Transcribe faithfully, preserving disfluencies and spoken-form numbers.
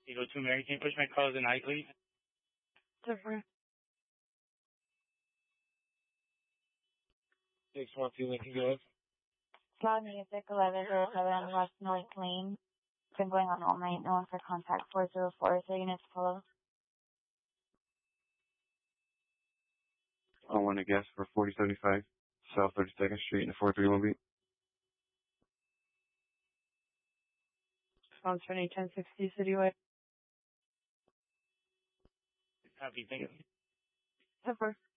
Eagle two Mary, can you push my calls in I, please? Different. six one two Lincoln, go ahead. Slot music eleven oh seven West North Lane. Been going on all night. No one for contact four zero four. So units follow. I want to guess for forty seventy-five South thirty-second Street in the four three one beat. Response twenty ten sixty Cityway. Copy, thank you. Zipper.